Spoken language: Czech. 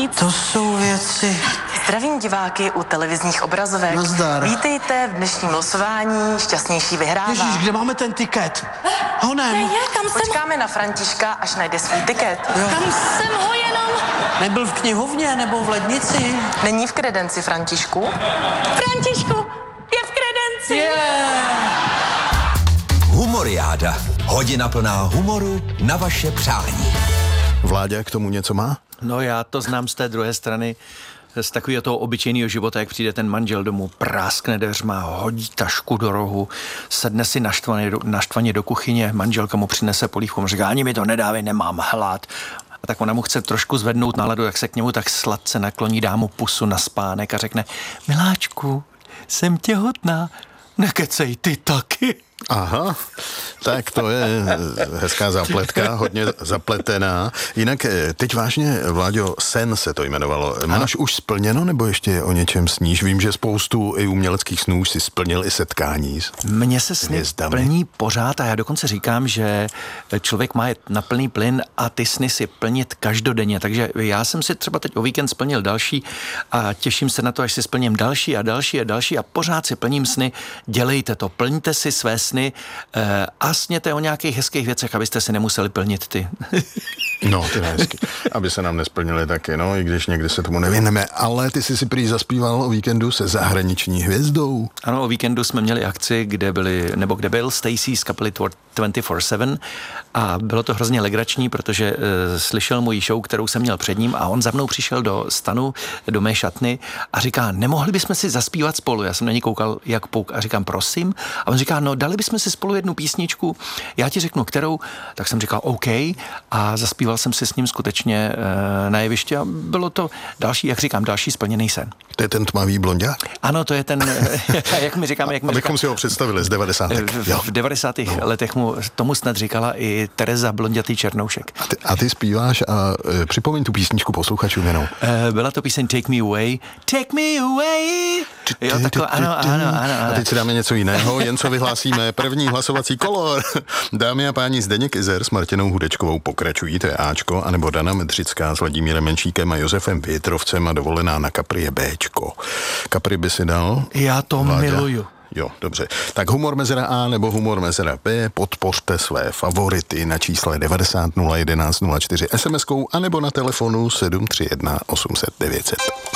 víc. To jsou věci. Zdravím diváky u televizních obrazovek. Nazdar. Vítejte v dnešním losování. Šťastnější vyhrává. Ježíš, kde máme ten tiket? Honem. Počkáme na Františka, až najde svůj tiket. Kam jsem ho jenom... Nebyl v knihovně nebo v lednici? Není v kredenci, Františku? Františku, je v kredenci. Humoriáda. Hodina plná humoru na vaše přání. Vláďa k tomu něco má? No já to znám z té druhé strany, z takového toho obyčejného života, jak přijde ten manžel domů, práskne dveřma, hodí tašku do rohu, sedne si naštvaně do kuchyně, manželka mu přinese polívku, říká, ani mi to nedávej, nemám hlad. A tak ona mu chce trošku zvednout náladu, jak se k němu tak sladce nakloní, dá mu pusu na spánek a řekne, miláčku, jsem těhotná, nekecej ty taky. Aha, tak to je hezká zápletka, hodně zapletená. Jinak teď vážně, Vláďo, Sen se to jmenovalo. Máš už splněno, nebo ještě o něčem sníš? Vím, že spoustu i uměleckých snů si splnil i setkání s Mně se sny hvězdami. plní pořád a já dokonce říkám, že člověk má jet na plný plyn a ty sny si plnit každodenně. Takže já jsem si třeba teď o víkend splnil další a těším se na to, až si splním další a další a další a pořád si plním sny. Dělejte to, plňte si své sny a sněte o nějakých hezkých věcech, abyste si nemuseli plnit ty. No, to je hezky. Aby se nám nesplnily taky, no, i když někdy se tomu nevěneme. Ale ty jsi si prý zaspíval o víkendu se zahraniční hvězdou. Ano, o víkendu jsme měli akci, kde byl Stacy z kapely 24/7 a bylo to hrozně legrační, protože slyšel moji show, kterou jsem měl před ním a on za mnou přišel do stanu, do mé šatny a říká, nemohli bychom si zaspívat spolu. Já jsem na něj koukal jak pouk a říkám, prosím. A on říká, no dali bychom si spolu jednu písničku, já ti řeknu kterou, tak jsem říkal OK a zaspíval jsem si s ním skutečně na jevišti a bylo to další, jak říkám, další splněný sen. To je ten tmavý blonďák? Ano, to je ten, jak mi říkáme, Abychom si ho představili z 90. V 90. letech tomu snad říkala i Tereza Blonďatý Černoušek. A ty zpíváš a připomeň tu písničku posluchačům jenom. Byla to píseň Take Me Away. Take Me Away. Jo, takové, ano. A teď si dáme něco jiného, jen co vyhlásíme první hlasovací kolo. Dámy a páni, Zdeněk Izer s Martinou Hudečkovou pokračují, to je Ačko, anebo Dana Medřická s Vladimírem Menšíkem a Josefem Větrovcem a dovolená na Capri je Bčko. Capri by si dal? Já to miluju. Jo, dobře. Tak Humor mezera A nebo Humor mezera B, podpořte své favority na čísle 90 011 04 SMS-kou anebo na telefonu 731 800 900.